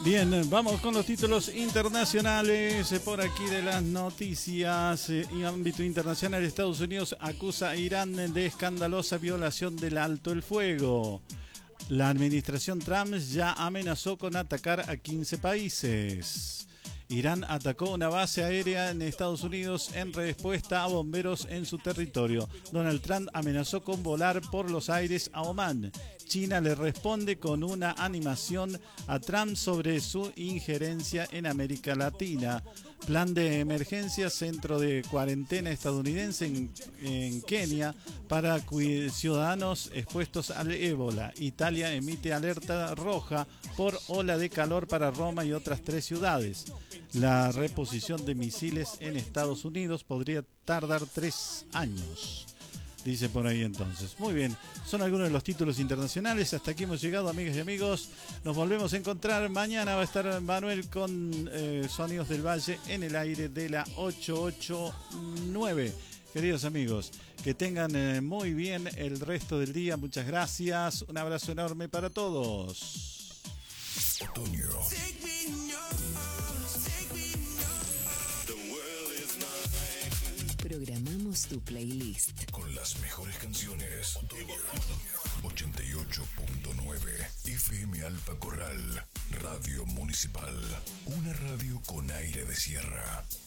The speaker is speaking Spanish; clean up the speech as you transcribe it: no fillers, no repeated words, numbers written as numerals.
Bien, vamos con los títulos internacionales por aquí de las noticias. En ámbito internacional, Estados Unidos acusa a Irán de escandalosa violación del alto el fuego. La administración Trump ya amenazó con atacar a 15 países. Irán atacó una base aérea en Estados Unidos en respuesta a bomberos en su territorio. Donald Trump amenazó con volar por los aires a Omán. China le responde con una animación a Trump sobre su injerencia en América Latina. Plan de emergencia, centro de cuarentena estadounidense en Kenia para ciudadanos expuestos al ébola. Italia emite alerta roja por ola de calor para Roma y otras 3 ciudades. La reposición de misiles en Estados Unidos podría tardar 3 años. Dice por ahí entonces. Muy bien, son algunos de los títulos internacionales. Hasta aquí hemos llegado, amigas y amigos. Nos volvemos a encontrar. Mañana va a estar Manuel con Sonidos del Valle en el aire de la 889. Queridos amigos, que tengan muy bien el resto del día. Muchas gracias. Un abrazo enorme para todos. Otoño. Programamos tu playlist Con las mejores canciones. Otoño 88.9 FM Alfa Corral. Radio Municipal. Una radio con aire de sierra.